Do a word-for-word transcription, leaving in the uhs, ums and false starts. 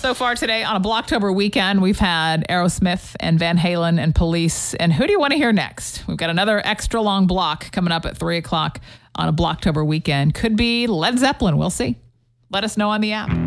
So far today on a Blocktober weekend, we've had Aerosmith and Van Halen and Police. And who do you want to hear next? We've got another extra long block coming up at three o'clock on a Blocktober weekend. Could be Led Zeppelin. We'll see. Let us know on the app.